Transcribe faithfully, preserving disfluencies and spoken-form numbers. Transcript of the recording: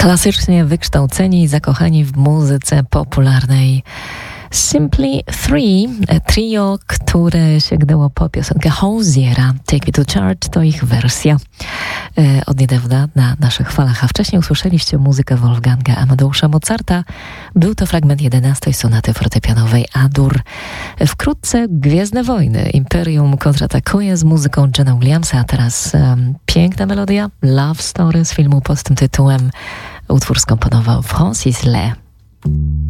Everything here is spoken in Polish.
Klasycznie wykształceni i zakochani w muzyce popularnej Simply Three, trio, które sięgnęło po piosenkę Hoziera, Take Me to Church, to ich wersja e, od niedawna na naszych falach. A wcześniej usłyszeliście muzykę Wolfganga Amadeusza Mozarta. Był to fragment jedenastej sonaty fortepianowej A-dur. Wkrótce Gwiezdne Wojny. Imperium kontratakuje z muzyką Johna Williamsa, a teraz um, piękna melodia Love Story z filmu pod tym tytułem. Utwór skomponował Francis Le.